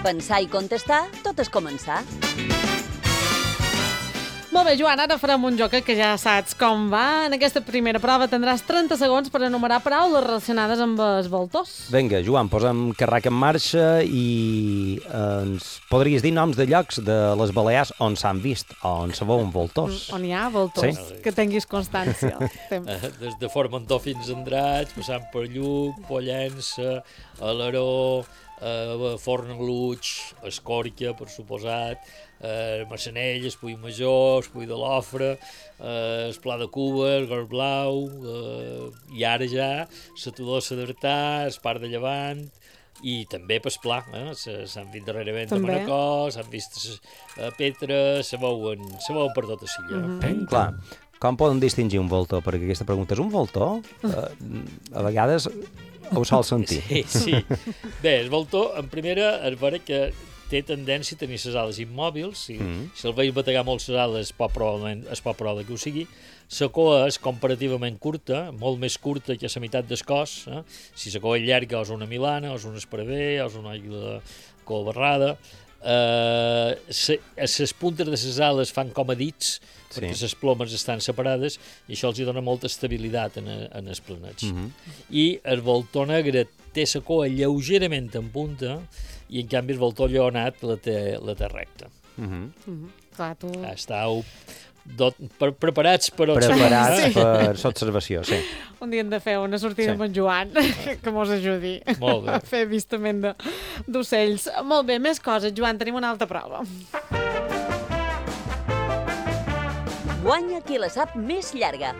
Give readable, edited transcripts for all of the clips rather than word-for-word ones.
Pensar i contestar, tot és començar. Molt bé, Joan, ara farem un joc que ja saps com va. En aquesta primera prova tindràs 30 segons per enumerar paraules relacionades amb els voltors. Vinga, Joan, posa'm carrac en marxa i ens podries dir noms de llocs de les Balears on s'han vist, on se veuen voltors. On hi ha voltors, Sí. que tinguis constància. Des de Formentor fins a Andratx, passant per Lluc, Pollença, Alaró, Fornalutx, Escòrcia, per suposat, Massanell, Espull Major, Espull de l'Ofre, el Pla de Cuba, el Gor Blau, i ara ja la Todosa d'Artà, el Parc de Llevant, i també pel Pla, s'han vist darrerament a Manacor, s'han vist a Petra, se veuen per tota Silla. Clar, com poden distingir un voltor? Perquè aquesta pregunta és un voltor? A vegades ho sol sentir. Sí. Bé, el voltor, en primera, es veurà que té tendència a tenir les ales immòbils. Si el veus bategar molt les ales, es pot probable que ho sigui. La cua és comparativament curta, molt més curta que la meitat del cos. Si la cua és llarga, és una milana, és un esparver, és una àguila cua barrada. Les puntes de les ales fan com a dits, perquè les plomes estan separades, i això els dona molta estabilitat en els planets. I el voltor negre té la cua lleugerament en punta, i en canvi el voltor lleonat la té recta. Clar, tu... Estàu preparats per observar. Preparats per l'observació, sí. Un dia hem de fer una sortida amb en Joan, que mos ajudi a fer avistament d'ocells. Molt bé, més coses. Joan, tenim una altra prova. Guanya qui la sap més llarga.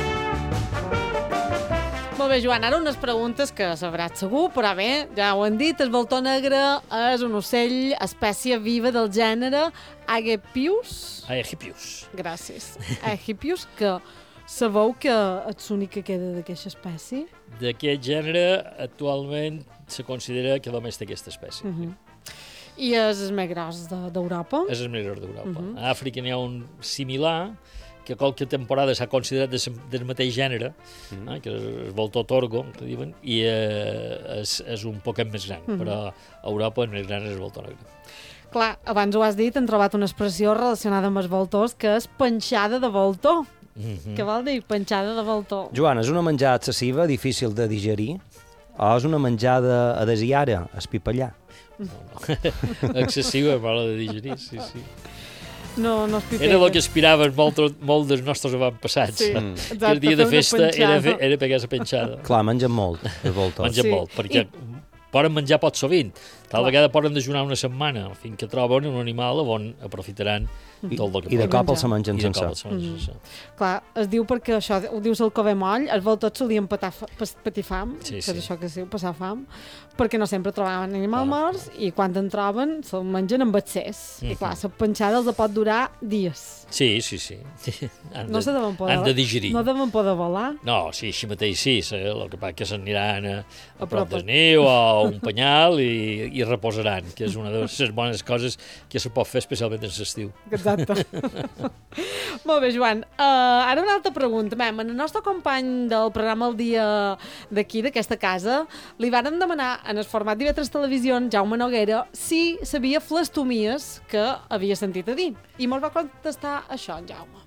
Molt bé, Joan, ara unes preguntes que sabràs segur, però bé, ja ho han dit, el voltor negre és un ocell, espècie viva del gènere Aegipius. Aegipius. Gràcies. Aegipius, que sabeu que és l'únic que queda d'aquesta espècie? D'aquest gènere, actualment, se considera que només té aquesta espècie. I és el més gros d'Europa? És el més gros d'Europa. A Àfrica n'hi ha un similar, que qualque temporada s'ha considerat del mateix gènere, que és el voltor torgo, que diuen, i és un poquet més gran, però a Europa el més gran és el voltor negre. Clar, abans ho has dit, han trobat una expressió relacionada amb els voltors, que és penjada de voltor. Què vol dir, penjada de voltor? Joan, és una menjada excessiva, difícil de digerir, o és una menjada adesiara, espipallar? No. Excessiva, però de digerir, sí. No es pipella. Era el que aspiraven molt dels nostres avantpassats. Sí, exacte. Que el dia de festa era pegar la penjada. Clar, mengen molt, els voltors. Mengen molt, perquè poden menjar pot sovint. Tal vegada poden dejunar una setmana, fins que troben un animal on aprofitaran tot el que I de poden. cop el se mengen sencer. Clar, es diu perquè això, ho dius el cove moll, els voltors solien patir fam, que és això que es diu, passar fam, perquè no sempre trobaven animal morts, i quan en troben se'l mengen amb excés. I clar, la penjada els pot durar dies. Sí. No se deuen poder... Han de digerir. No deuen poder volar? No, sí, així mateix sí. El que passa que s'aniran a prop del niu o a un penyal i reposaran, que és una de les bones coses que se pot fer especialment en l'estiu. Exacte. Molt bé, Joan. Ara una altra pregunta. En el nostre company del programa El Dia d'aquí, d'aquesta casa, li vàrem demanar en el format d'IV3 Televisió, Jaume Noguera, si sabia flestomies que havia sentit a dir. I mos va contestar això, en Jaume.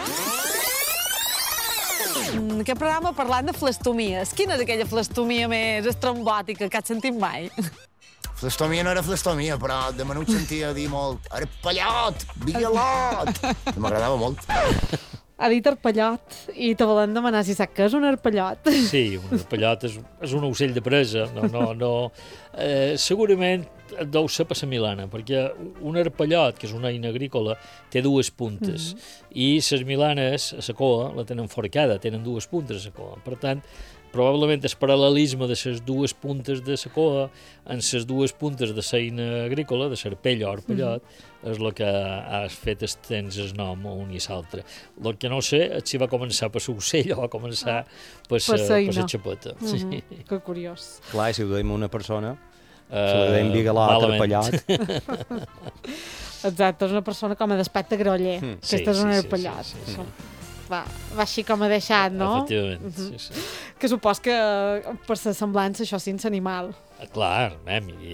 Aquest programa parlant de flestomies. Quina és aquella flestomia més estrambòtica que has sentit mai? Flastomia no era flastomia, però de menut sentia dir molt arpallot, bigalot. M'agradava molt. Ha dit arpallot, i te volem demanar si sap què és un arpallot. Sí, un arpallot és un ocell de presa. Segurament deu ser per la milana, perquè un arpallot, que és una eina agrícola, té dues puntes, i les milanes, a la cua, la tenen forcada, tenen dues puntes a la cua. Per tant, probablement el paral·lelisme de les dues puntes de la cua en les dues puntes de l'eina agrícola, de l'arpell o arpallot, és el que ha fet estens el nom a un i l'altre. El que no sé és si va començar per l'ocell o va començar per la xapeta. Que curiós. Clar, i si ho deim a una persona, se la deim bigalot, arpallot. Exacte, és una persona com a d'aspecte groller. Aquesta és un arpallot. Va així com ha deixat, no? Efectivament, sí. Que supos que per la semblança això sí és animal. Clar, i